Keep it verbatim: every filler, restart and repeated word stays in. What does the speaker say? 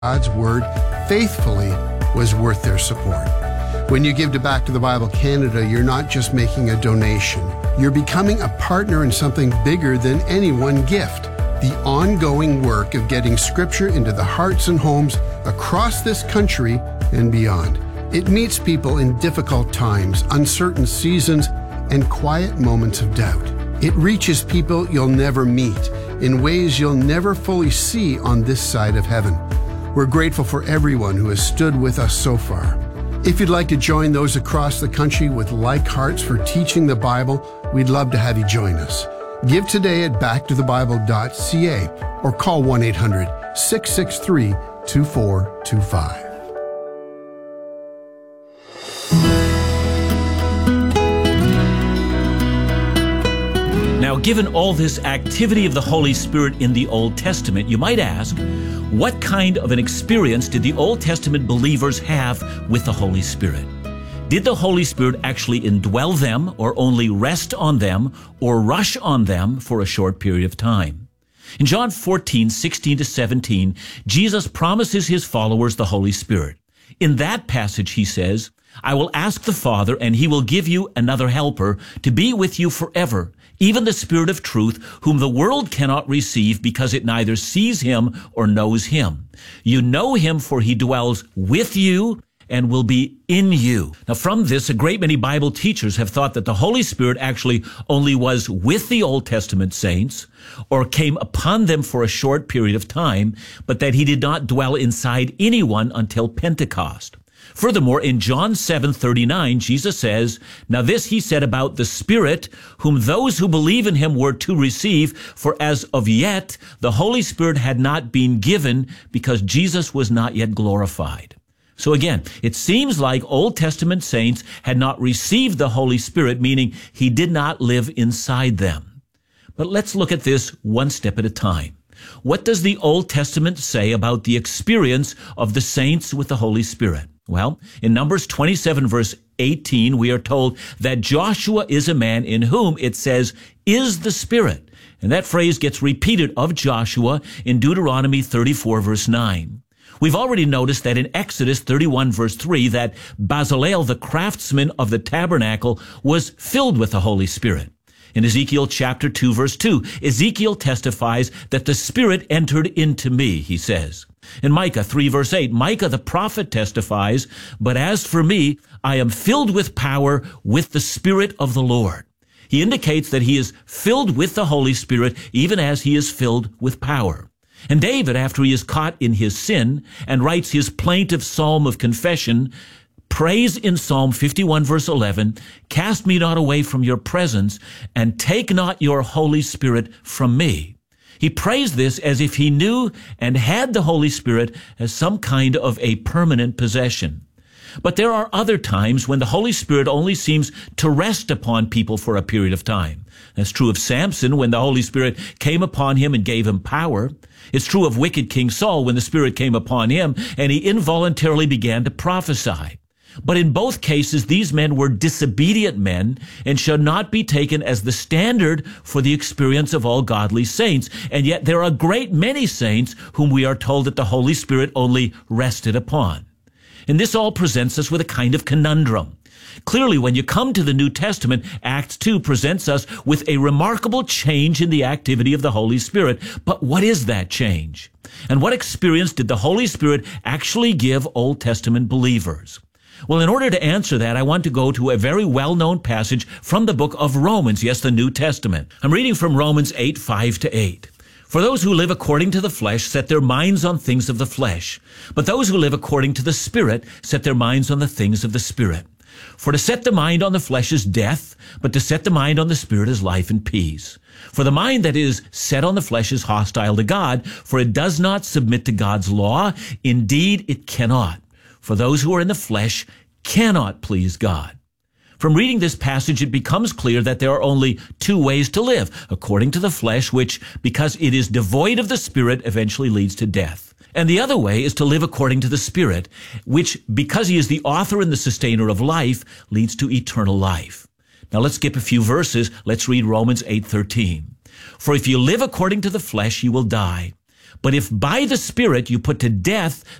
God's Word faithfully was worth their support. When you give to Back to the Bible Canada, you're not just making a donation. You're becoming a partner in something bigger than any one gift. The ongoing work of getting Scripture into the hearts and homes across this country and beyond. It meets people in difficult times, uncertain seasons, and quiet moments of doubt. It reaches people you'll never meet in ways you'll never fully see on this side of heaven. We're grateful for everyone who has stood with us so far. If you'd like to join those across the country with like hearts for teaching the Bible, we'd love to have you join us. Give today at back to the bible dot c a or call one eight hundred, six six three, two four two five. Now, given all this activity of the Holy Spirit in the Old Testament, you might ask, what kind of an experience did the Old Testament believers have with the Holy Spirit? Did the Holy Spirit actually indwell them, or only rest on them, or rush on them for a short period of time? In John fourteen, sixteen to seventeen, Jesus promises his followers the Holy Spirit. In that passage, he says, "I will ask the Father, and he will give you another helper to be with you forever, even the Spirit of truth, whom the world cannot receive because it neither sees him or knows him. You know him, for he dwells with you and will be in you." Now, from this, a great many Bible teachers have thought that the Holy Spirit actually only was with the Old Testament saints or came upon them for a short period of time, but that he did not dwell inside anyone until Pentecost. Furthermore, in John seven thirty-nine, Jesus says, "Now this he said about the Spirit, whom those who believe in him were to receive, for as of yet the Holy Spirit had not been given, because Jesus was not yet glorified." So again, it seems like Old Testament saints had not received the Holy Spirit, meaning he did not live inside them. But let's look at this one step at a time. What does the Old Testament say about the experience of the saints with the Holy Spirit? Well, in Numbers twenty-seven, verse eighteen, we are told that Joshua is a man in whom, it says, is the Spirit. And that phrase gets repeated of Joshua in Deuteronomy thirty-four, verse nine. We've already noticed that in Exodus thirty-one, verse three, that Bezalel, the craftsman of the tabernacle, was filled with the Holy Spirit. In Ezekiel chapter two, verse two, Ezekiel testifies that the Spirit entered into me, he says. In Micah three, verse eight, Micah the prophet testifies, "But as for me, I am filled with power with the Spirit of the Lord." He indicates that he is filled with the Holy Spirit even as he is filled with power. And David, after he is caught in his sin and writes his plaintive psalm of confession, prays in Psalm fifty-one, verse eleven, "Cast me not away from your presence, and take not your Holy Spirit from me." He prays this as if he knew and had the Holy Spirit as some kind of a permanent possession. But there are other times when the Holy Spirit only seems to rest upon people for a period of time. That's true of Samson when the Holy Spirit came upon him and gave him power. It's true of wicked King Saul when the Spirit came upon him and he involuntarily began to prophesy. But in both cases, these men were disobedient men and should not be taken as the standard for the experience of all godly saints. And yet there are a great many saints whom we are told that the Holy Spirit only rested upon. And this all presents us with a kind of conundrum. Clearly, when you come to the New Testament, Acts two presents us with a remarkable change in the activity of the Holy Spirit. But what is that change? And what experience did the Holy Spirit actually give Old Testament believers? Well, in order to answer that, I want to go to a very well-known passage from the book of Romans, yes, the New Testament. I'm reading from Romans eight, five to eight. "For those who live according to the flesh set their minds on things of the flesh, but those who live according to the Spirit set their minds on the things of the Spirit. For to set the mind on the flesh is death, but to set the mind on the Spirit is life and peace. For the mind that is set on the flesh is hostile to God, for it does not submit to God's law. Indeed, it cannot. For those who are in the flesh cannot please God." From reading this passage, it becomes clear that there are only two ways to live, according to the flesh, which, because it is devoid of the Spirit, eventually leads to death. And the other way is to live according to the Spirit, which, because he is the author and the sustainer of life, leads to eternal life. Now let's skip a few verses. Let's read Romans eight thirteen. "For if you live according to the flesh, you will die. But if by the Spirit you put to death